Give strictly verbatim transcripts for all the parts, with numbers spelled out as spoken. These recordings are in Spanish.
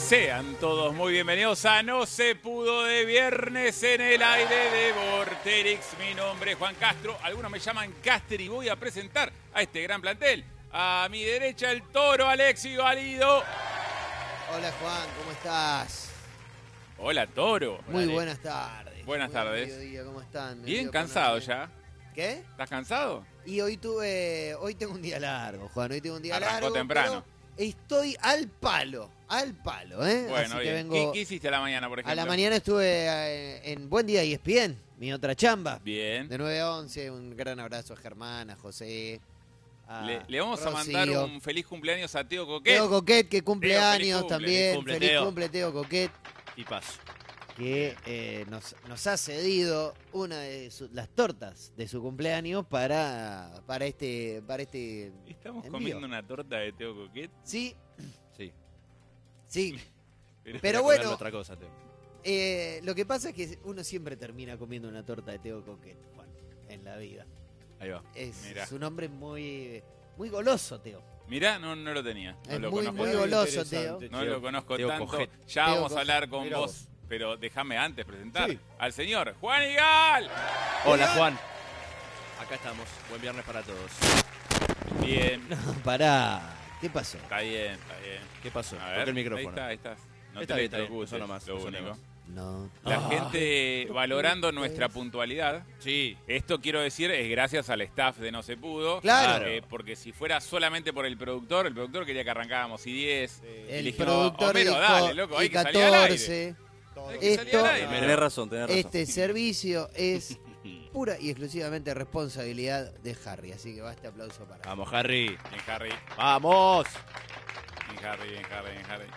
Sean todos muy bienvenidos a No se pudo de viernes en el aire de Vorterix. Mi nombre es Juan Castro, algunos me llaman Caster y voy a presentar a este gran plantel. A mi derecha el toro Alexis Valido. Hola Juan, ¿cómo estás? Hola toro. Muy Dale. buenas tardes. Buenas Buen tardes. mediodía, ¿cómo están? Bien Mediodía cansado por la- ya. ¿Qué? ¿Estás cansado? Y hoy tuve, hoy tengo un día largo, Juan, hoy tengo un día Arrancó largo. temprano. Pero estoy al palo, al palo, ¿eh? Bueno, Así que bien. vengo... ¿Qué, ¿Qué hiciste a la mañana, por ejemplo? A la mañana estuve eh, en Buen Día E S P N, mi otra chamba. Bien. De nueve a once, un gran abrazo a Germán, a José, a Le, le vamos a Rocío. mandar un feliz cumpleaños a Teo Coquet. Teo Coquet, que cumple Teo, feliz años cumple, también. feliz cumple, Feliz Teo. cumple, Teo Coquet. Y paso. Que eh, nos, nos ha cedido una de su- las tortas de su cumpleaños para, para este para este ¿Estamos envío. comiendo una torta de Teo Coquet? Sí, Sí. sí. Pero- Pero Voy a bueno, comerme otra cosa, Teo. eh, lo que pasa es que uno siempre termina comiendo una torta de Teo Coquet, Juan, en la vida. Ahí va. Es, Mirá. es un hombre muy muy goloso, Teo. Mirá, no, no lo tenía. No Es lo muy, conozco muy tanto. goloso, Teo. No lo conozco Teo tanto. Coget. Ya Teo vamos a Coget. hablar con Mirá vos, vos. pero déjame antes presentar Sí. al señor Juan Igal. Hola, Juan. Acá estamos. Buen viernes para todos. Bien, Pará, ¿qué pasó? está bien, está bien. ¿Qué pasó? A Toqué ver, el micrófono. ahí está, ahí estás. No Está te bien, está bien. electrocutes, Eso nomás, lo eso único. nomás. No. La Ah. gente valorando nuestra puntualidad. Sí. Esto quiero decir es gracias al staff de No Se Pudo. Claro. Eh, porque si fuera solamente por el productor, el productor quería que arrancáramos I diez. y El le dijimos, productor Homero, dijo dale, loco, hay y que salir al aire. catorce. Hay que salir al Esto- aire. Tenés razón, tenés razón. Este servicio es pura y exclusivamente responsabilidad de Harry, así que va este aplauso para él. Vamos, Harry. Bien, Harry. ¡Vamos! Bien, Harry, bien, Harry, bien, Harry.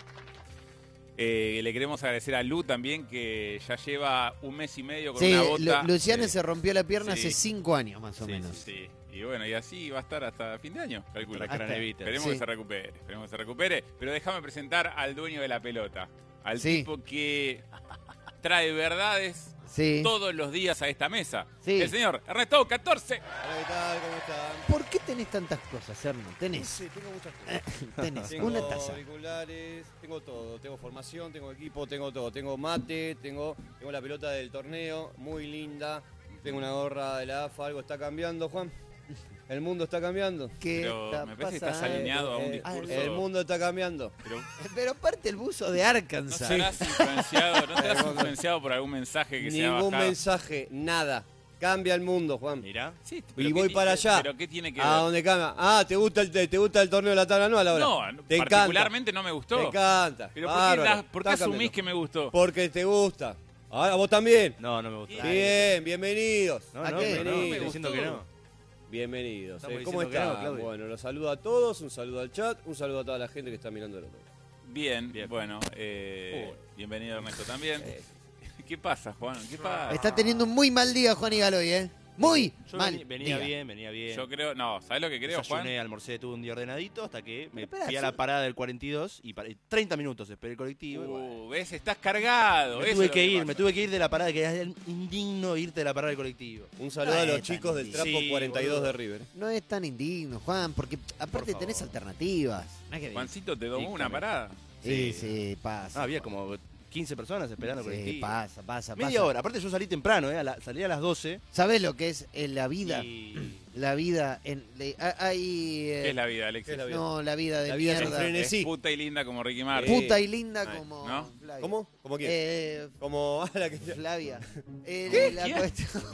Eh, le queremos agradecer a Lu también, que ya lleva un mes y medio con Sí, una bota. Lu- Luciano Sí. se rompió la pierna Sí. hace cinco años más o Sí, menos. sí, sí. Y bueno, y así va a estar hasta fin de año, calculo. Para que la Hasta- nevita. Esperemos Sí. que se recupere, esperemos que se recupere. Pero déjame presentar al dueño de la pelota. Al Sí. tipo que trae verdades Sí. todos los días a esta mesa. Sí. El señor Ernesto catorce. Hola, ¿qué tal? ¿Cómo están? ¿Por qué tenés tantas cosas, Erno? No Tenés, sé, tengo muchas cosas. tenés Tengo una taza. auriculares, tengo todo. Tengo formación, tengo equipo, tengo todo. Tengo mate, tengo, tengo la pelota del torneo, muy linda. Tengo una gorra de la A F A, algo está cambiando, Juan. El mundo está cambiando. ¿Qué Pero está me parece que estás pasando? alineado a un Eh, discurso. El mundo está cambiando. Pero Pero aparte el buzo de no Arkansas. estarás influenciado, no estarás influenciado por algún mensaje que se ha Ningún bajado. mensaje, nada. Cambia el mundo, Juan. Mirá. Sí, Y pero voy ¿qué para ti- allá. ¿Pero qué tiene que ¿A ver? dónde cambia? Ah, ¿te gusta el, te, te gusta el torneo de la tabla anual ahora? No, te particularmente no me gustó. Encanta. Te encanta. Pero ¿por qué, Bárbaro. das- por qué Está asumís cambiando. que me gustó? Porque te gusta. Ahora vos también. No, no me gusta. Bien, bienvenidos. No, ¿A no, qué? no, No me estoy diciendo gustó. que no. Bienvenidos. Estamos eh. ¿Cómo diciendo que están? no, Claudio. Bueno, los saludo a todos, un saludo al chat, un saludo a toda la gente que está mirando el otro. Bien, Bien. bueno, eh, Uy. bienvenido Ernesto también. Eh, ¿Qué pasa, Juan? ¿Qué pasa? Está teniendo un muy mal día Juan Igaloy, ¿eh? Muy Yo mal. veni- venía día. bien, venía bien. Yo creo, no, ¿sabes lo que creo, Juan? Desayuné, almorcé, tuve un día ordenadito hasta que me Espera, fui a sí. la parada del cuarenta y dos y paré treinta minutos esperé el colectivo. y bueno, Uh, ¿ves? Estás cargado. me eso tuve es lo que ir, pasa. me tuve que ir de la parada, que es indigno irte de la parada del colectivo. Un saludo No a los es chicos tan del Trapo difícil. cuarenta y dos Sí, de River. No es tan indigno, Juan, porque aparte Por tenés favor. alternativas. No es que- Juancito te domó una Dígame. parada. Sí, sí, pasa. Ah, había como quince personas esperando el Sí, colectivo. pasa, pasa, Media pasa. hora. Aparte yo salí temprano, ¿eh? A la- salí a las doce. ¿Sabés lo que es eh, la vida? Y... La vida en... le- ha- hay... eh, ¿Qué es la vida, Alexis? ¿Qué es la vida? No, la vida de La vida es mierda. un frenesí. Es Sí. puta y linda como Ricky Martin. Sí. Puta y linda Ay, como... ¿no? Flavia. ¿Cómo? ¿Cómo quién? Eh, Como a la que Flavia. Eh, ¿Qué? la ¿Quién? cuestión-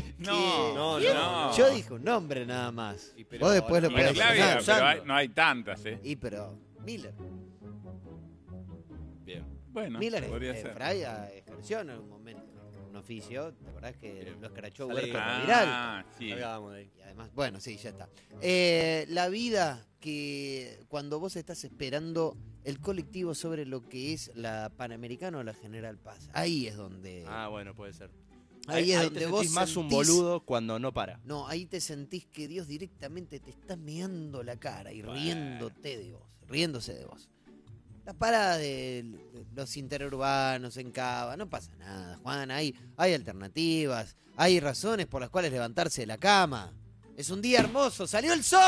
No, No, ¿Quién? no, no. Yo dije un nombre nada más. Y pero Vos después lo ahora- Bueno, podés Flavia, sacar. pero usando. hay- no hay tantas, ¿eh? Y pero... Miller. Bien. Bueno, Miller, podría eh, ser. Flavia ejerció en algún momento un oficio. ¿Te acordás que Bien. lo escrachó Sale- Huerta Ah, con Viral? sí. Salgamos de ahí. Y además, bueno, sí, ya está. Eh, la vida que cuando vos estás esperando el colectivo sobre lo que es la Panamericana o la General Paz, ahí es donde... Ah, bueno, puede ser. ahí es te donde sentís vos más un sentís- boludo cuando no para. No, ahí te sentís que Dios directamente te está meando la cara y Bueno. riéndote de vos, riéndose de vos. La parada de los interurbanos en Cava, no pasa nada, Juan, hay, hay alternativas, hay razones por las cuales levantarse de la cama. Es un día hermoso, salió el sol.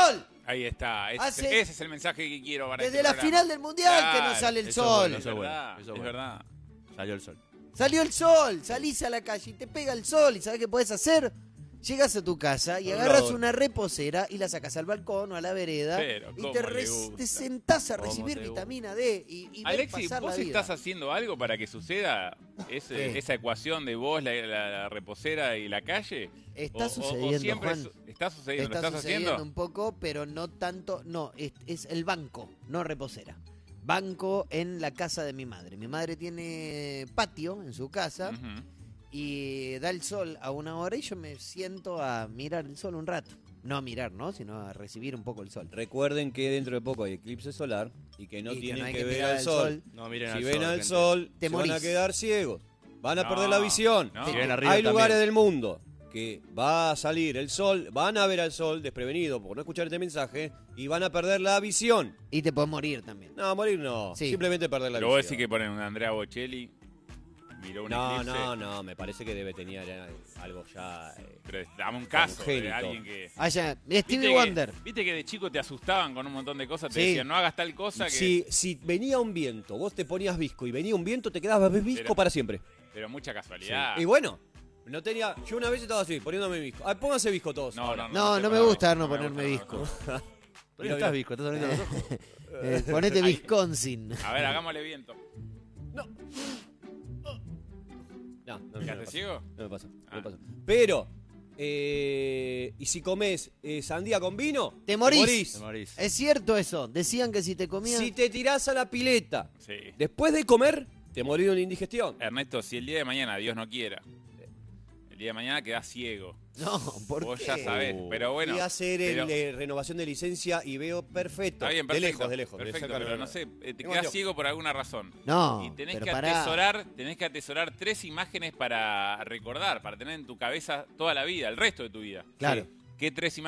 Ahí está. Ese, Hace- ese es el mensaje que quiero para Desde este la programa. final del Mundial que Claro, no sale el eso es sol. bueno, Es eso es bueno, verdad, eso es es bueno. verdad. Salió el sol. Salió el sol, salís a la calle y te pega el sol. ¿Y sabes qué podés hacer? Llegas a tu casa y Un agarras ladrón. una reposera y la sacas al balcón o a la vereda Pero, y ¿cómo te, le res- gusta? te sentás a ¿Cómo recibir te vitamina D y, y ver Alexis, pasar ¿vos la vida. estás haciendo algo para que suceda ese- ¿Qué? esa ecuación de vos, la, la- la reposera y la calle? Está O- o- sucediendo, o siempre Juan. su- ¿Está sucediendo? Está ¿Lo estás sucediendo haciendo? un poco, pero no tanto. No, es, es el banco, no reposera. Banco en la casa de mi madre. Mi madre tiene patio en su casa Ujú. y da el sol a una hora y yo me siento a mirar el sol un rato. No a mirar, ¿no? Sino a recibir un poco el sol. Recuerden que dentro de poco hay eclipse solar y que no Y que tienen no hay que, que ver mirar al al sol. sol. No, miren Si al ven sol, al gente. sol, Te se van a morís. quedar ciegos. Van a No, perder la visión. no. Si ven arriba Hay lugares también. del mundo que va a salir el sol, van a ver al sol desprevenido por no escuchar este mensaje y van a perder la visión. Y te puedes morir también. No, morir no. Sí. Simplemente perder la Pero vos visión. decís que ponen un Andrea Bocelli, miró un No, eclipse, no, no, me parece que debe tener eh, algo ya. eh, pero dame un caso de Congénito. alguien que... Allá, ¿Viste Stevie que- Wonder. Viste que de chico te asustaban con un montón de cosas, te Sí. decían, no hagas tal cosa que... Si, si venía un viento, vos te ponías visco y venía un viento, te quedabas visco Pero- para siempre. Pero mucha casualidad. Y bueno, no tenía. Yo una vez estaba así, poniéndome visco. Ah, pónganse visco todos. No, ahora. no, No, sé no me para- gusta no me ponerme gusta, no me visco. gusta. Pero no estás visco, estás abriendo los ojos. Eh, ponete Wisconsin. A ver, hagámosle viento. No, no, no, me ¿Quedaste pasa. ciego? No me pasa, no Ah. me pasa. Pero, eh, ¿y si comes eh, sandía con vino? Te morís. Te morís. Es cierto eso. Decían que si te comías. Si te tirás a la pileta Sí. después de comer, te morís de una indigestión. Ernesto, si el día de mañana, Dios no quiera, el día de mañana quedás ciego. No, ¿por Vos qué? ya sabés, pero bueno. Fui a hacer pero- el, eh, renovación de licencia y veo perfecto. Está bien, de perfecto. lejos, de lejos. de Perfecto, sacarme pero la- no sé, eh, te Tengo quedás yo. ciego por alguna razón. No, Y tenés pero que pará. atesorar, tenés que atesorar tres imágenes para recordar, para tener en tu cabeza toda la vida, el resto de tu vida. Claro. ¿Qué tres imágenes?